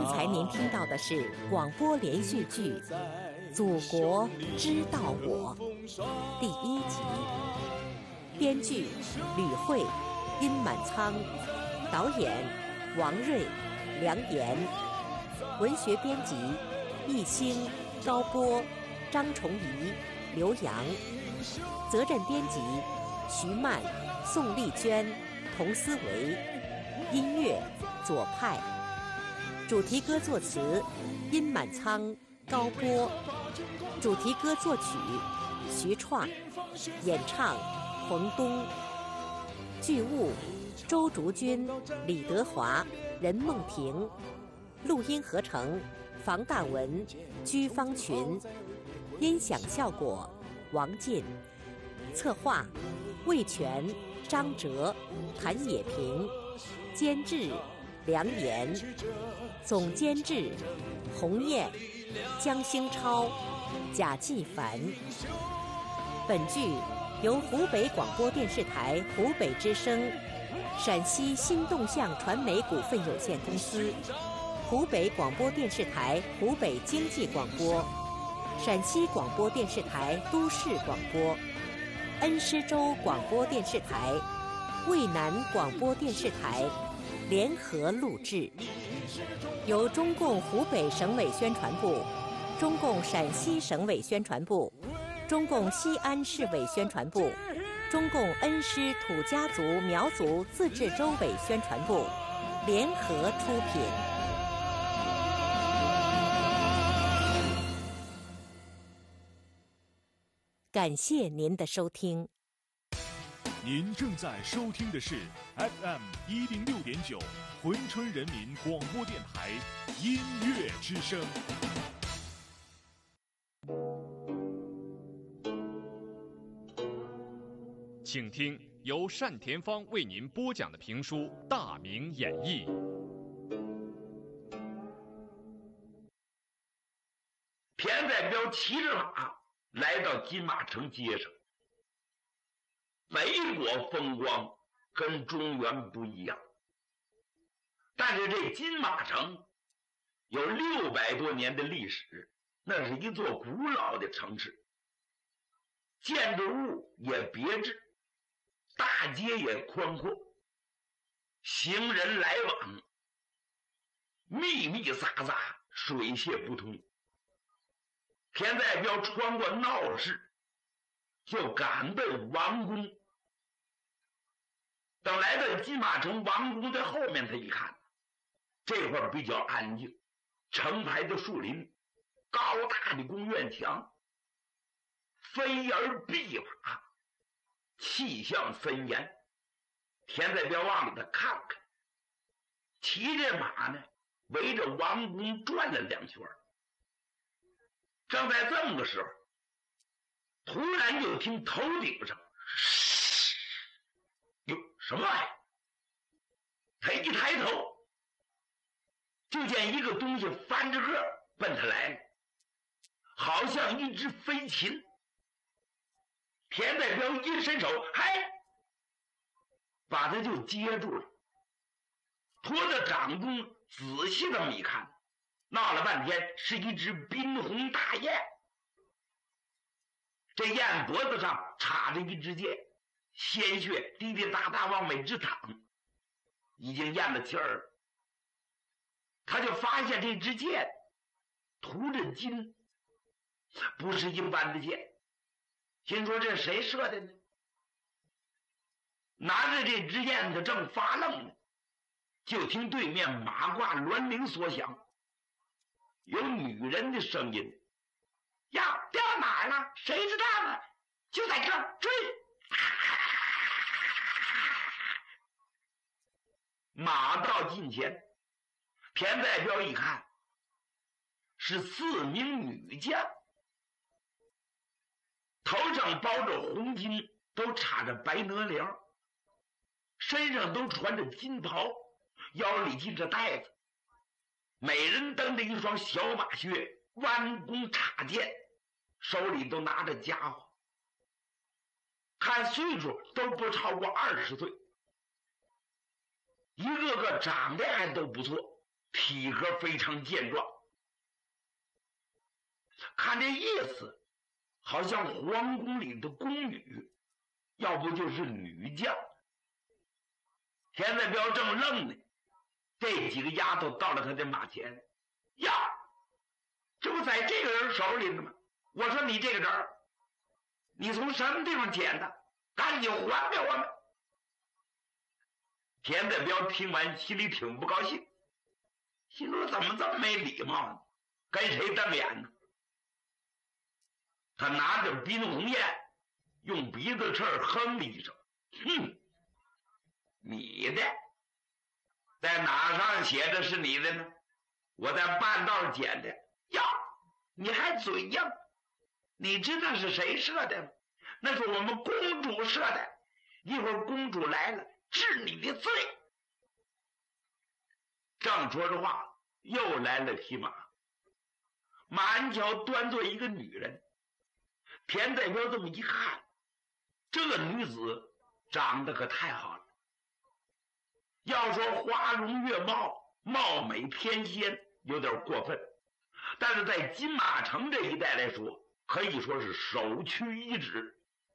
才您听到的是广播连续剧《祖国知道我》第1集，编剧吕慧、殷满仓，导演王瑞、梁岩，文学编辑易兴、高波、张崇仪、刘洋，责任编辑徐曼、宋丽娟、童思维，音乐左派，主题歌作词殷满仓、高波，主题歌作曲徐创，演唱冯东，剧务周竹君、李德华、任梦婷，录音合成房大文、居方群，音响效果王进，策划魏全、张哲、谭野平，监制梁岩，总监制洪燕、江兴超、贾继凡。本剧由湖北广播电视台湖北之声、陕西新动向传媒股份有限公司、湖北广播电视台湖北经济广播、陕西广播电视台都市广播、恩施州广播电视台、渭南广播电视台联合录制，由中共湖北省委宣传部、中共陕西省委宣传部、中共西安市委宣传部、中共恩施土家族苗族自治州委宣传部联合出品。感谢您的收听。 您正在收听的是 FM106.9珲春人民广播电台音乐之声。请听由单田芳为您播讲的评书《大明演义》。 田代彪骑着马来到金马城街上，北国风光跟中原不一样，但是这金马城有600多年的历史，那是一座古老的城市，建筑物也别致，大街也宽阔，行人来往密密匝匝，水泄不通。田代彪穿过闹市，就赶奔王宫。等来到金马城王宫的后面，他一看，这块比较安静，成排的树林，高大的宫院墙，飞而碧瓦，气象森严。田代彪往里头看看，骑着马呢，围着王宫转了2圈。正在这么个时候，突然就听头顶上哟，什么玩意儿？他一抬头，就见一个东西翻着个奔他来了，好像一只飞禽。田代彪一伸手，嗨，把他就接住了，拖着掌弓仔细这么一看，闹了半天是一只宾红大雁。这雁脖子上插着一支箭，鲜血滴滴答答往外直淌，已经咽了气儿。他就发现这支箭涂着金，不是一般的箭，心说这谁射的呢？拿着这支箭他正发愣呢，就听对面马挂銮铃所响，有女人的声音：呀，掉哪儿了？谁知道呢？就在这儿，追！马到近前，田代彪一看，是4名女将，头上包着红巾，都插着白哪翎，身上都穿着金袍，腰里系着带子，每人蹬着一双小马靴，弯弓插箭，手里都拿着家伙，看岁数都不超过20岁，一个个长得还都不错， 体格非常健壮，看这意思，好像皇宫里的宫女，要不就是女将。田再彪正愣呢，这几个丫头到了他的马前，呀，这不在这个人手里呢吗？我说你这个人，你从什么地方捡的？赶紧还给我们！田再彪听完心里挺不高兴，心说怎么这么没礼貌呢？跟谁瞪眼呢？他拿着鼻子红焰，用鼻子刺哼了一声，哼，你的，在哪上写的是你的呢？我在半道捡的。呀，你还嘴硬？你知道是谁射的吗？那是我们公主射的，一会儿公主来了，治你的罪。正说着话，又来了匹马，马鞍桥端坐一个女人。田再彪这么一看，这个女子长得可太好了，要说花容月貌，貌美天仙有点过分，但是在金马城这一带来说，可以说是首屈一指。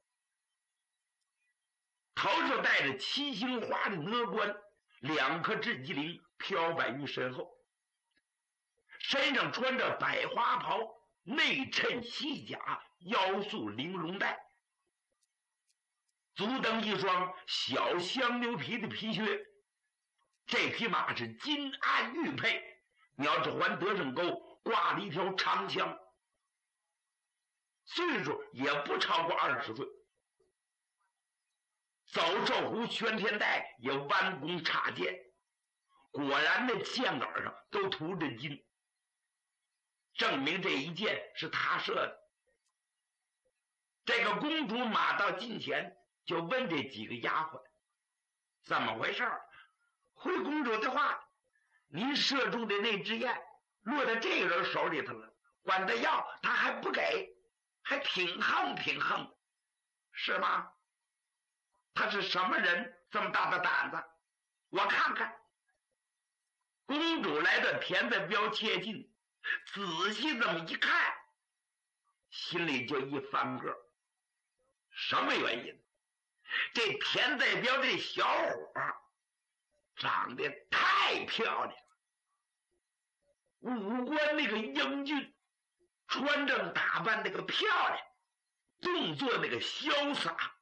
头上戴着七星花的额冠，2颗雉鸡翎飘摆于身后，身上穿着百花袍，内衬细甲，腰束玲珑带，足蹬一双小香牛皮的皮靴。这匹马是金鞍玉佩，鸟指环得胜钩，挂了一条长枪，岁数也不超过20岁。走兽胡宣天带也弯弓插箭，果然那箭杆上都涂着金，证明这一箭是他射的。这个公主马到近前，就问这几个丫鬟怎么回事。回公主的话，您射中的那只雁落在这个人手里头了，管他要他还不给，还挺横挺横，是吗？他是什么人，这么大的胆子？我看看。公主来到田再彪切近，仔细这么一看，心里就一翻个。什么原因？这田再彪这小伙长得太漂亮了，五官那个英俊，穿着打扮那个漂亮，动作那个潇洒，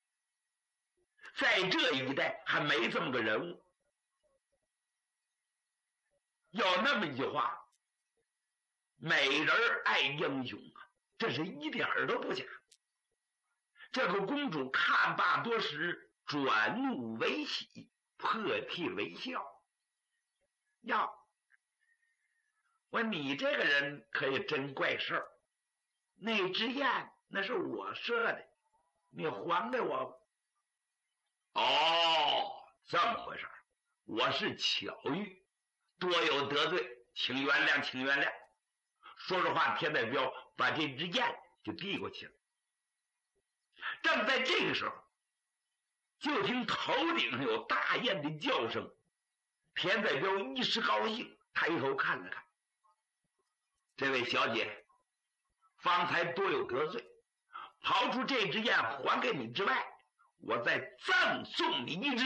在这一代还没这么个人物。有那么一句话，美人爱英雄啊，这是一点儿都不假。这个公主看罢多时，转怒为喜，破涕为笑。呀，我你这个人可也真怪事儿，那只雁那是我射的，你还给我吧。哦，这么回事，我是巧遇，多有得罪，请原谅，请原谅。说着话，田再彪把这只雁就递过去了。正在这个时候，就听头顶上有大雁的叫声。田再彪一时高兴，抬头看了看，这位小姐，方才多有得罪，刨出这只雁还给你之外，我再赠送你一只。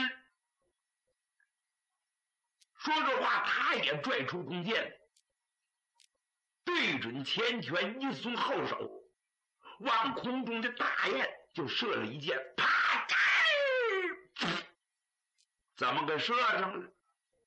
说着话，他也拽出弓箭，对准前拳一松后手，往空中的大雁就射了一箭，啪嚓，怎么个射上了？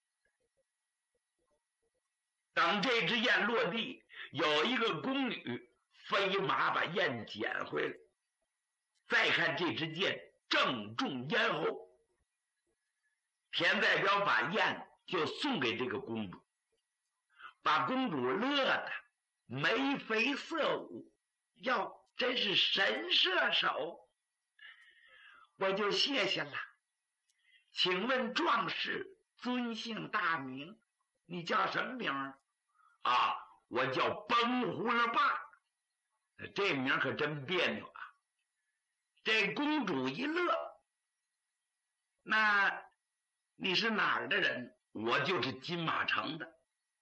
等这只雁落地，有一个宫女飞马把雁捡回来，再看这支箭正中咽喉，田再彪把雁就送给这个公主，把公主乐得眉飞色舞，哟，真是神射手，我就谢谢了。请问壮士尊姓大名？你叫什么名儿？啊，我叫崩胡了爸。这名可真别扭啊。这公主一乐，那你是哪儿的人？我就是金马城的。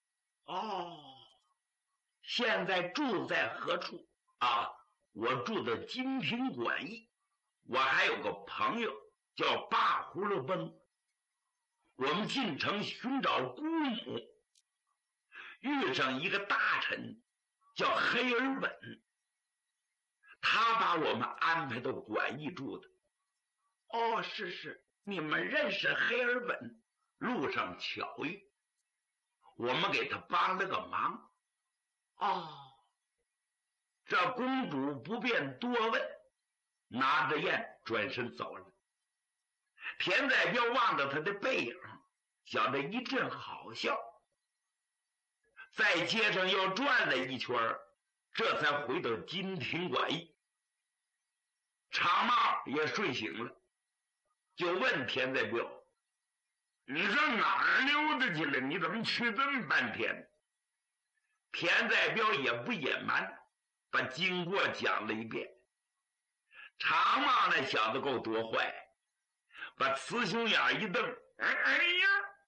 现在住在何处？啊，我住在金庭馆驿。我还有个朋友叫八葫芦崩，我们进城寻找姑母，遇上一个大臣叫黑尔本，他把我们安排到馆驿住的。哦，是，你们认识黑尔本，路上巧遇，我们给他帮了个忙。哦，这公主不便多问，拿着砚转身走了。田在彪望着他的背影，想着一阵好笑，在街上又转了一圈，这才回到金庭馆驿。长帽也睡醒了，就问田在彪：“你上哪儿溜达去了？你怎么去这么半天？”田在彪也不隐瞒，把经过讲了一遍。长帽那小子够多坏，把雌雄眼一瞪：“哎呀，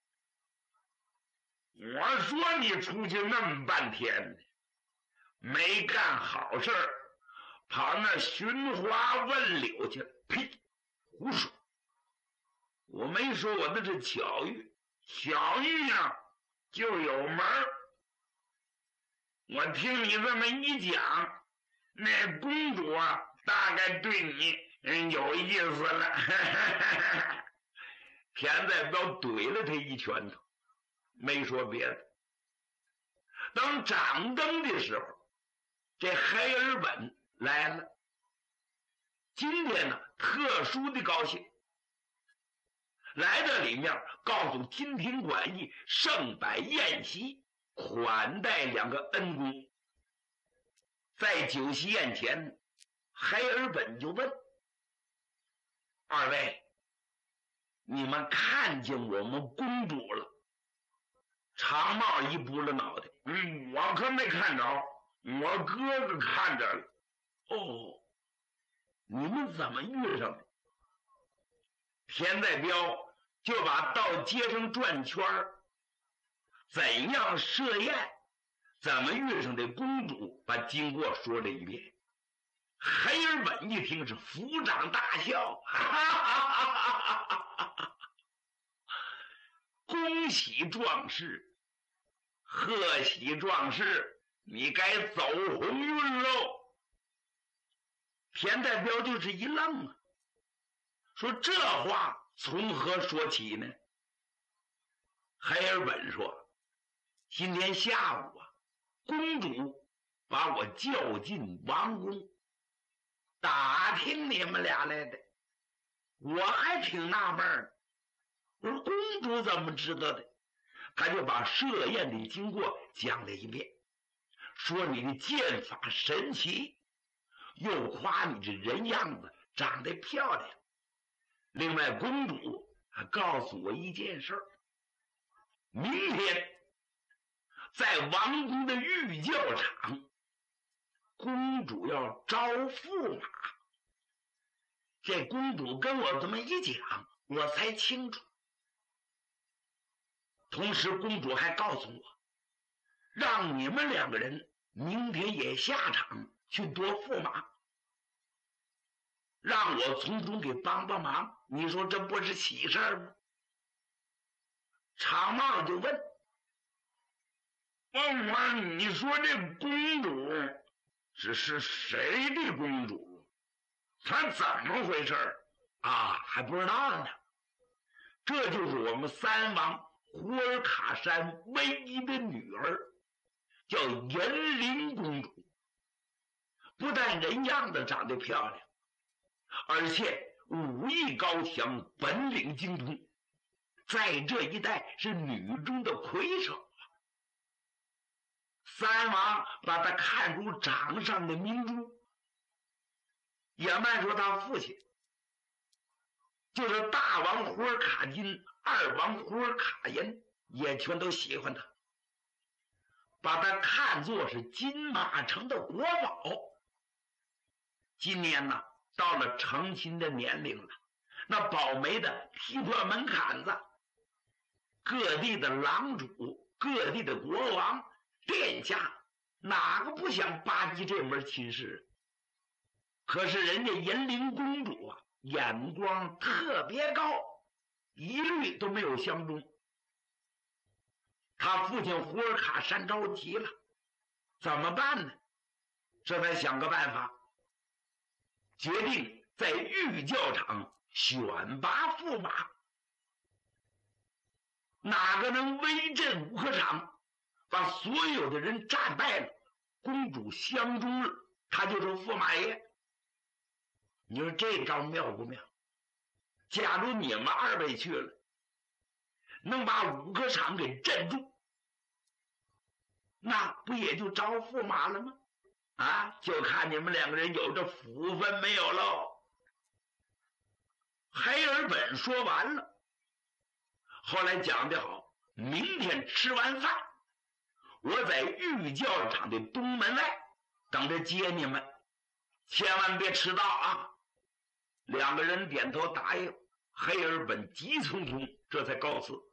我说你出去那么半天，没干好事儿，跑那寻花问柳去了。呸，胡说！我没说我那是巧遇，巧遇啊就有门儿。我听你这么一讲，那公主啊大概对你有意思了。”田在彪怼了他一拳头，没说别的。等掌灯的时候，这黑尔本来了。今天呢，特殊的高兴，来到里面告诉金庭馆驿盛摆宴席，款待两个恩公。在酒席宴前，黑尔本就问：“二位，你们看见我们公主了？”长帽一拨了脑袋：“我可没看着，我哥哥看着了。”“哦，你们怎么遇上的？”田在彪就把到街上转圈，怎样设宴，怎么遇上的公主，把经过说了一遍。黑尔本一听是抚掌大笑：“哈哈哈哈哈！恭喜壮士，贺喜壮士，你该走鸿运喽！”田在彪就是一愣啊，说这话从何说起呢？黑尔本说：“今天下午啊，公主把我叫进王宫，打听你们俩来的。我还挺纳闷儿，我说公主怎么知道的？”他就把设宴的经过讲了一遍，说你的剑法神奇，又夸你这人样子长得漂亮。另外，公主还告诉我一件事儿，明天在王宫的御教场，公主要招驸马。这公主跟我这么一讲，我才清楚。同时，公主还告诉我，让你们两个人明天也下场去夺驸马，让我从中给帮帮忙。你说这不是喜事儿吗？长帽就问：“我你说这公主是谁的公主？她怎么回事啊？还不知道呢。这就是我们三王胡尔卡山唯一的女儿，叫延龄公主。不但人样子长得漂亮，而且武艺高强，本领精通，在这一带是女中的魁首。三王把她看入掌上的明珠。也慢说他父亲就是大王胡尔卡金，二王胡尔卡银也全都喜欢他，把他看作是金马城的国宝。今年呢，到了成亲的年龄了，那保媒的踢破门槛子，各地的郎主、各地的国王、殿下哪个不想巴结这门亲事？可是人家银陵公主啊，眼光特别高，一律都没有相中。他父亲胡尔卡山着急了，怎么办呢？这才想个办法，决定在御教场选拔驸马，哪个能威震五合场，把所有的人战败了，公主相中了，他就是驸马爷。你说这招妙不妙？假如你们二位去了，能把五合场给镇住，那不也就招驸马了吗？啊，就看你们两个人有这福分没有喽。黑尔本说完了，后来讲得好，明天吃完饭，我在御教场的东门外等着接你们，千万别迟到啊！两个人点头答应，黑尔本急匆匆这才告辞。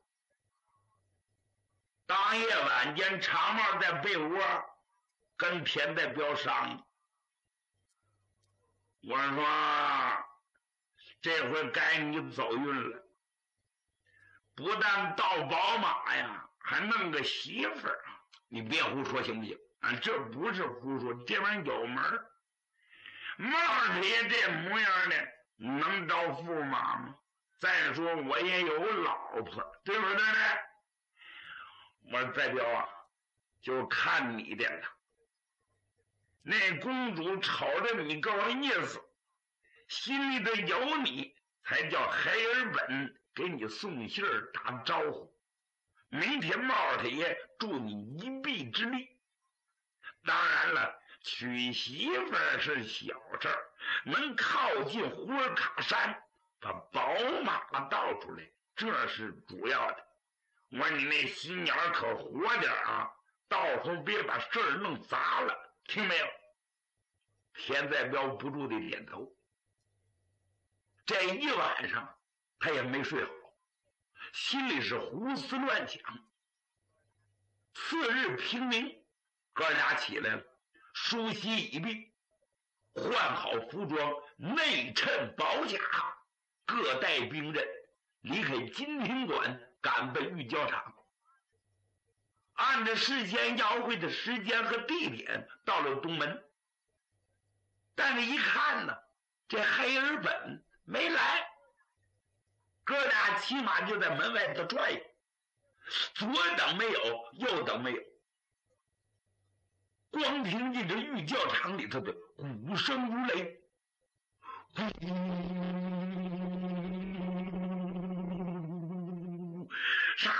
当夜晚间，长帽在被窝跟田代表商议，我说这回该你走运了，不但盗宝马呀，还弄个媳妇儿。你别胡说行不行？啊，这不是胡说，这玩意有门儿。帽子爷这模样的能招驸马吗？再说我也有老婆，对不对呢？我说代表啊，就看你的了。那公主瞅着你够意思，心里头有你，才叫黑尔本给你送信儿打招呼。明天帽太爷助你一臂之力。当然了，娶媳妇是小事儿，能靠近胡尔卡山，把宝马倒出来，这是主要的。我说你那心眼可活点啊，到时候别把事儿弄砸了，听没有？田代表不住的点头。这一晚上他也没睡好，心里是胡思乱想。次日平明，哥俩起来了，梳洗已毕，换好服装，内衬宝甲，各带兵刃，离开金庭馆，赶奔御教场。按照事先邀会的时间和地点，到了东门。但是一看呢，这黑尔本没来，哥俩骑马就在门外头转悠，左等没有，右等没有。光听见这御教场里头的鼓声如雷，杀！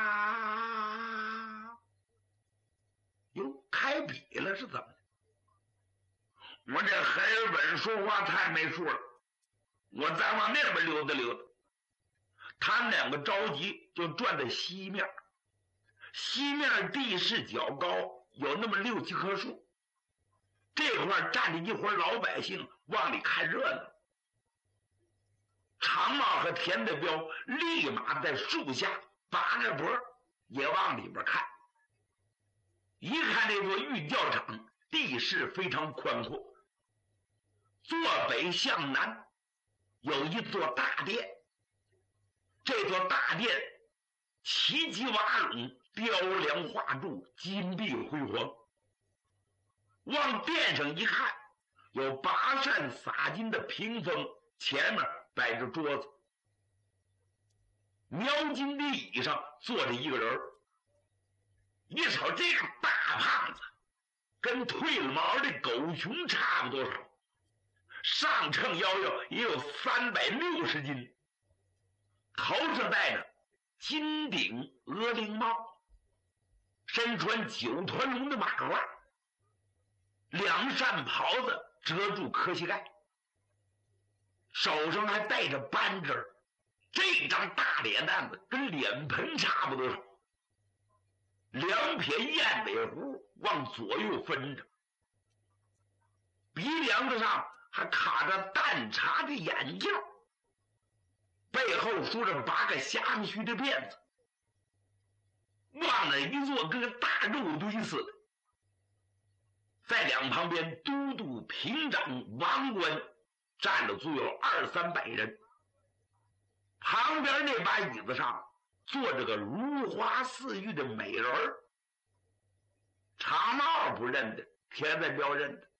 哟，开笔了是怎么的？我这黑尔本说话太没数了，我再往那边溜达溜达。他们两个着急，就转到西面。西面地势较高，有那么6、7棵树，这块站着一伙老百姓往里看热闹。长帽和田代表立马在树下拔着脖也往里边看。一看这座御教场地势非常宽阔，坐北向南有一座大殿，这座大殿奇奇瓦拢，雕梁画柱，金碧辉煌。往殿上一看，有8扇洒金的屏风，前面摆着桌子，描金的椅上坐着一个人。一瞅这个大胖子，跟褪了毛的狗熊差不多少，上称腰也有360斤，头上戴着金顶鹅翎帽，身穿9团龙的马褂，2扇袍子遮住磕膝盖，手上还带着扳指，这张大脸蛋子跟脸盆差不多少，2撇燕尾胡往左右分着，鼻梁子上还卡着淡茶的眼镜，背后梳着8个虾须的辫子，往那一坐跟个大肉堆似的。 在两旁边都督、平长、王官站了足有200-300人。旁边那把椅子上坐着个如花似玉的美人儿，长帽不认得，田在彪认得，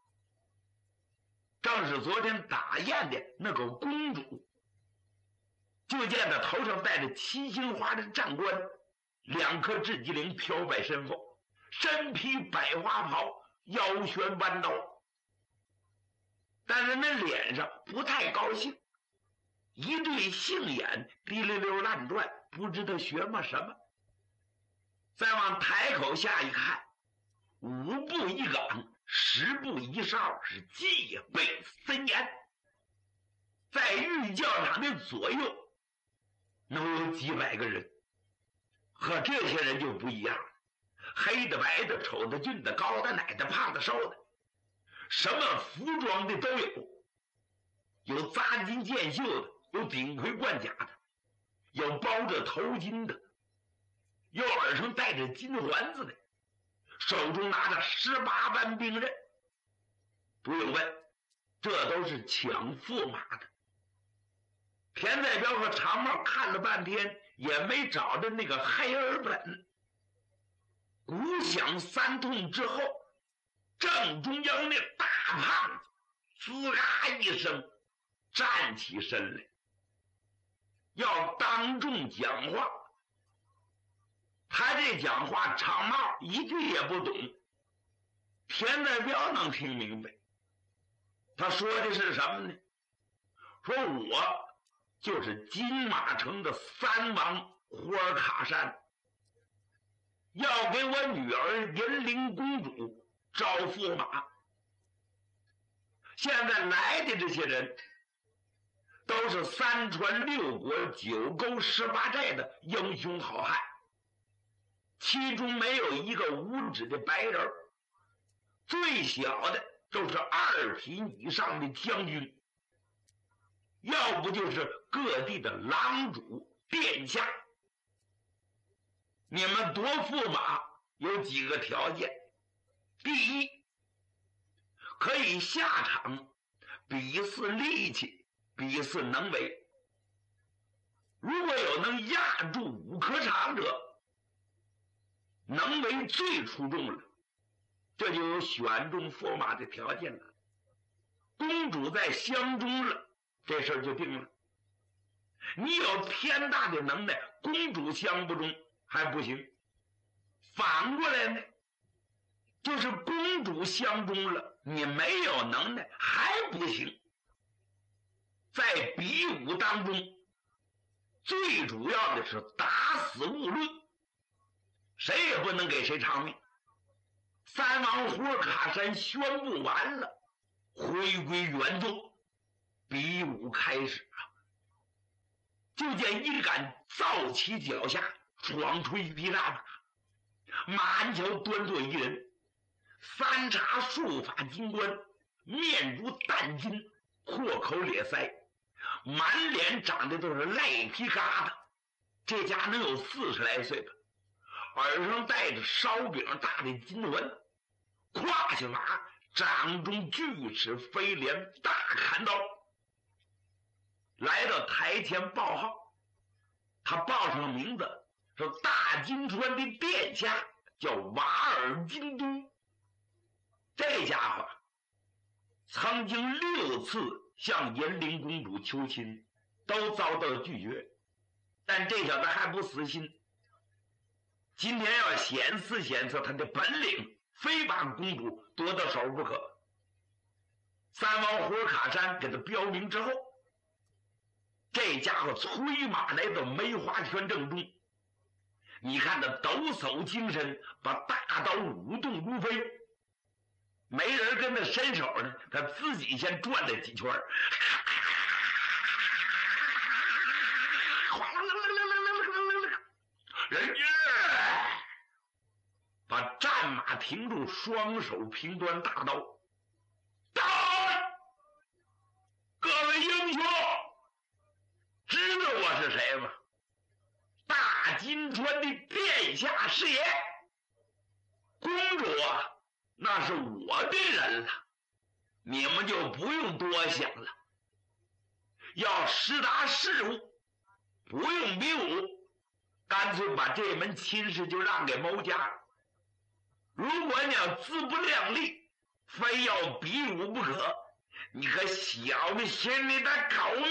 正是昨天打雁的那个公主。就见他头上戴着七星花的战冠，2颗雉鸡翎飘摆身后，身披百花袍，腰悬弯刀。但是那脸上不太高兴，一对杏眼滴溜溜乱转，不知道学么什么。再往台口下一看，5步一岗，10步一哨，是戒备森严。在御教场的左右能有几百个人，和这些人就不一样了，黑的白的，丑的俊的，高的矮的，胖的瘦的，什么服装的都有，有扎金箭袖的，有顶盔贯甲的，有包着头巾的，有耳上戴着金环子的，手中拿着18般兵刃。不用问，这都是抢驸马的。田代彪和长帽看了半天，也没找着那个黑儿本。鼓响3通之后，正中央那大胖子吱嘎一声站起身来，要当众讲话。他这讲话长帽一句也不懂，田代彪能听明白。他说的是什么呢？说我就是金马城的3王霍尔卡山，要给我女儿银铃公主招驸马。现在来的这些人都是3川6国9沟18寨的英雄好汉，其中没有一个无指的白人，最小的都是2品以上的将军，要不就是各地的郎主殿下。你们夺驸马有几个条件：第一，可以下场比试力气，比试能为。如果有能压住5颗场者，能为最出众了，这就有选中驸马的条件了。公主在相中了，这事儿就定了。你有天大的能耐，公主相不中还不行。反过来呢，就是公主相中了，你没有能耐还不行。在比武当中，最主要的是打死勿论，谁也不能给谁偿命。3王霍尔卡山宣布完了，回归原作，比武开始啊！就见一杆造骑脚下闯出一匹大马，马鞍桥端坐一人，3叉束发金冠，面如淡金，阔口咧腮，满脸长的都是赖皮疙瘩，这家能有40来岁吧，耳上戴着烧饼大的金环，胯下马掌中锯齿飞镰大砍刀。来到台前报号，他报上名字是大金川的殿下，叫瓦尔金都。这家伙曾经6次向银铃公主求亲，都遭到拒绝，但这小子还不死心，今天要显示显示他的本领，非把公主夺到手不可。3王霍尔卡山给他标明之后，这家伙催马来到梅花圈正中，你看他抖擞精神，把大刀舞动如飞，没人跟他伸手呢，他自己先转了几圈，人家把战马停住，双手平端大刀。到！各位英雄，知道我是谁吗？大金川的殿下是也。公主啊， 那是我的人了，你们就不用多想了。要实达事务，不用比武，干脆把这门亲事就让给某家了。如果你要自不量力，非要比武不可，你可小子心里的口命！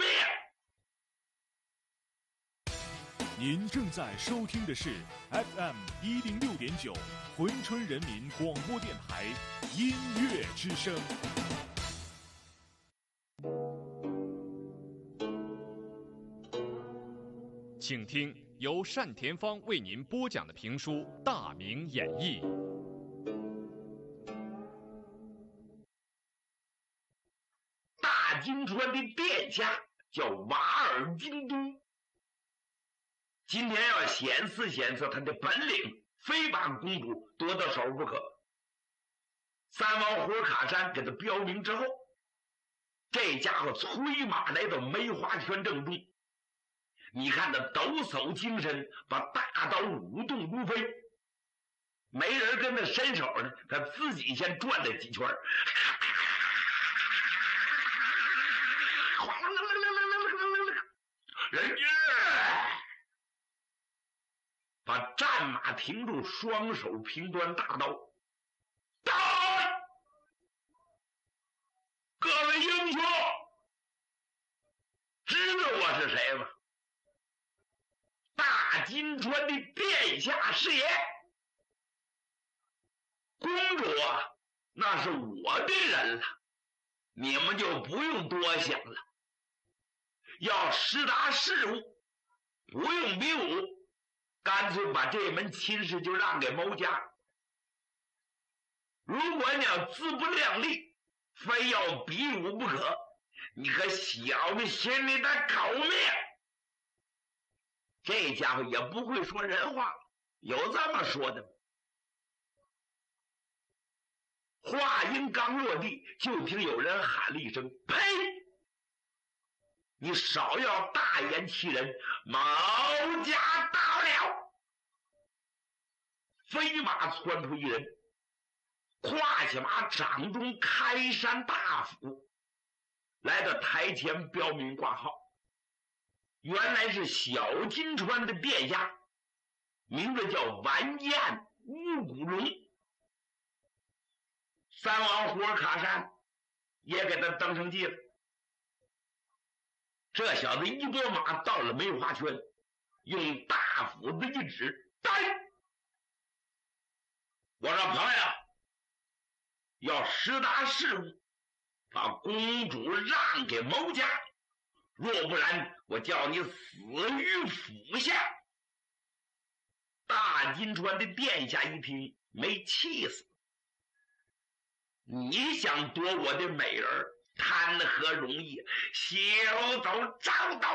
您正在收听的是 FM106.9珲春人民广播电台音乐之声。 请听由单田芳为您播讲的评书《大明演义》。 大金川的殿下叫瓦尔金都，今天要显示他的本领，非把公主夺到手不可。三王火卡山给他标明之后，这家伙催马来到梅花泉正中。你看他抖擞精神，把大刀舞动如飞，没人跟他伸手呢，他自己先转了几圈，人把战马停住，双手平端大刀，到！各位英雄，知道我是谁吗？大金川的殿下是也。公主啊，那是我的人了，你们就不用多想了。要实达事务，不用比武，干脆把这门亲事就让给某家。如果你要自不量力，非要比武不可，你可小子心里的口命！这家伙也不会说人话，有这么说的吗？话音刚落地，就听有人喊了一声：“呸！你少要大言欺人！某家到了！”飞马窜出一人，跨起马，掌中开山大斧，来到台前标明挂号。原来是小金川的殿下，名字叫完颜乌骨龙。三王火卡山也给他登上记了。这小子一拨马到了梅花圈，用大斧子一指：“来！我说朋友，要实达事务，把公主让给某家，若不然我叫你死于府下。”大金川的殿下一听，没气死。你想夺我的美人，谈何容易？小走找到